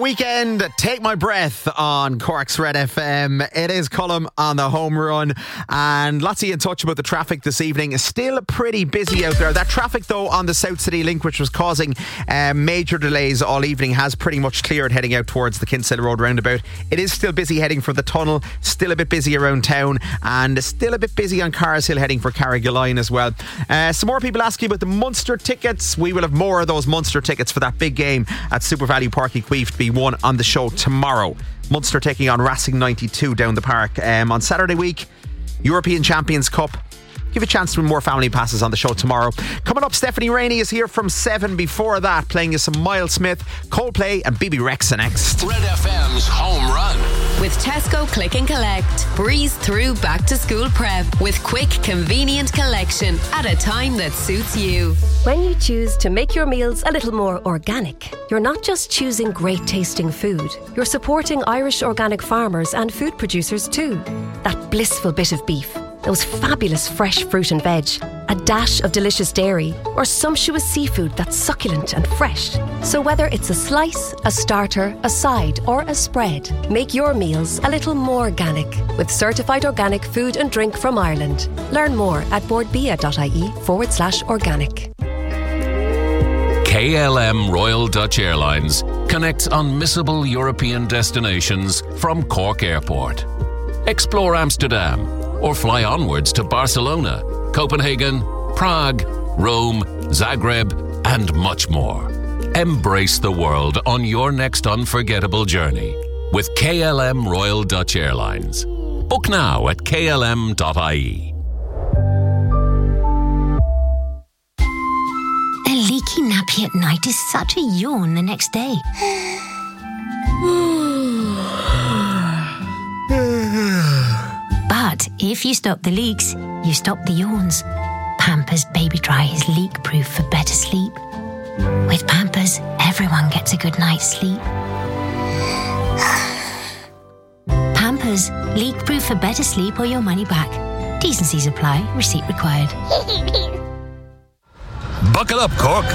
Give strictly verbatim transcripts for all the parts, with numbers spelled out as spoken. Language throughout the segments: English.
weekend, Take My Breath on Cork's Red F M. It is Colm on the home run, and lots of you in touch about the traffic this evening. It's still pretty busy out there. That traffic though on the South City Link, which was causing uh, major delays all evening, has pretty much cleared heading out towards the Kinsale Road roundabout. It is still busy heading for the tunnel, still a bit busy around town, and still a bit busy on Carshill heading for Carrigaline as well. Uh, some more people asking about the Munster tickets. We will have more of those Munster tickets for that big game at Super Value Parky Queef to be won on the show tomorrow. Munster taking on Racing ninety-two down the park um, on Saturday week. European Champions Cup. Give a chance to win more family passes on the show tomorrow. Coming up, Stephanie Rainey is here from seven. Before that, playing you some Miles Smith, Coldplay and B B Rexa next. Red F M's Home Run. With Tesco Click and Collect, breeze through back to school prep with quick, convenient collection at a time that suits you. When you choose to make your meals a little more organic, you're not just choosing great tasting food, you're supporting Irish organic farmers and food producers too. That blissful bit of beef, those fabulous fresh fruit and veg, a dash of delicious dairy, or sumptuous seafood that's succulent and fresh. So whether it's a slice, a starter, a side, or a spread, make your meals a little more organic with certified organic food and drink from Ireland. Learn more at boardbia.ie forward slash organic. K L M Royal Dutch Airlines connects unmissable European destinations from Cork Airport. Explore Amsterdam or fly onwards to Barcelona, Copenhagen, Prague, Rome, Zagreb, and much more. Embrace the world on your next unforgettable journey with K L M Royal Dutch Airlines. Book now at k l m dot i e. A leaky nappy at night is such a yawn the next day. But if you stop the leaks, you stop the yawns. Pampers Baby Dry is leak-proof for better sleep. With Pampers, everyone gets a good night's sleep. Pampers, leak-proof for better sleep or your money back. T's and C's apply. Receipt required. Buckle up, Cork.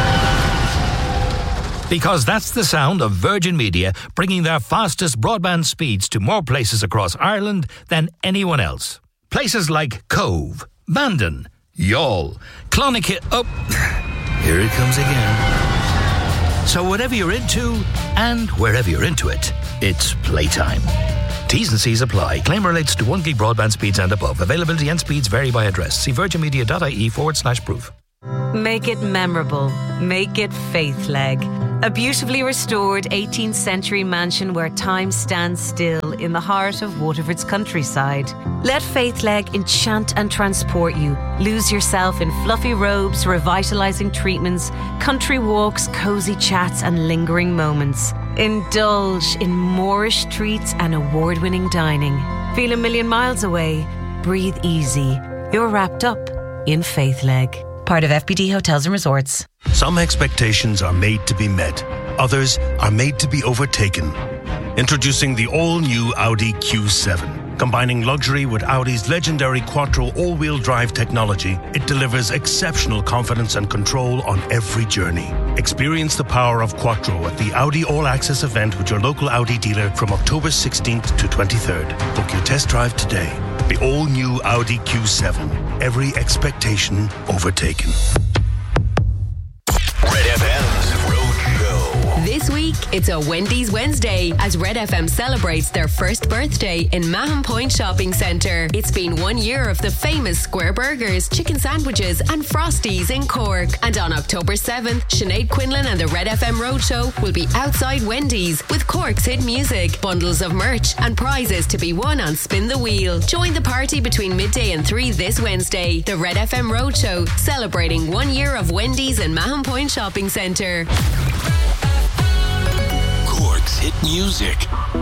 Because that's the sound of Virgin Media bringing their fastest broadband speeds to more places across Ireland than anyone else. Places like Cove, Bandon, Youghal, Clonakilty... Oh, here it comes again. So whatever you're into, and wherever you're into it, it's playtime. T's and C's apply. Claim relates to one gig broadband speeds and above. Availability and speeds vary by address. See virginmedia.ie forward slash proof. Make it memorable. Make it Faithleg. A beautifully restored eighteenth century mansion where time stands still in the heart of Waterford's countryside. Let Faithleg enchant and transport you. Lose yourself in fluffy robes, revitalising treatments, country walks, cosy chats and lingering moments. Indulge in Moorish treats and award-winning dining. Feel a million miles away. Breathe easy. You're wrapped up in Faithleg. Part of F B D Hotels and Resorts. Some expectations are made to be met. Others are made to be overtaken. Introducing the all-new Audi Q seven. Combining luxury with Audi's legendary Quattro all-wheel drive technology, it delivers exceptional confidence and control on every journey. Experience the power of Quattro at the Audi All Access event with your local Audi dealer from October sixteenth to twenty-third. Book your test drive today. The all-new Audi Q seven. Every expectation overtaken. Red F M's Roadshow. This week, it's a Wendy's Wednesday as Red F M celebrates their first birthday in Mahon Point Shopping Centre. It's been one year of the famous square burgers, chicken sandwiches and Frosties in Cork. And on October seventh, Sinead Quinlan and the Red F M Roadshow will be outside Wendy's with Cork's hit music, bundles of merch and prizes to be won on Spin the Wheel. Join the party between midday and three this Wednesday. The Red F M Roadshow, celebrating one year of Wendy's in Mahon Point Shopping Centre. Cork's hit music.